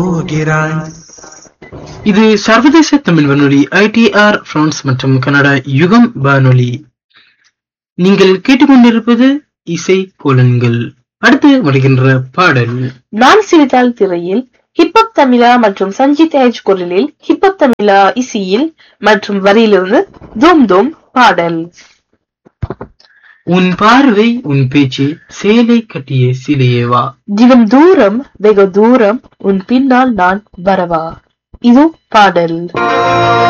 போகிறாய். இது சர்வதேச தமிழ் வானொலி ITR பிரான்ஸ் மற்றும் கனடா யுகம் வானொலி. நீங்கள் கேட்டுக்கொண்டிருப்பது இசை கோலன்கள். அடுத்து வருகின்ற பாடல் நான் சிரித்தால் திரையில் ஹிப்ஹப் தமிழா மற்றும் சஞ்சித் ஏஜ் குரலில் ஹிப்ஹப் தமிழா இசையில் மற்றும் வரியிலிருந்து தூம் தூம் பாடல். உன் பார்வை உன் பேச்சு சேலை கட்டிய சிலையேவா, தினம் தூரம் வெகு தூரம் உன் பின்னால் நான் வரவா. இது பாடல்.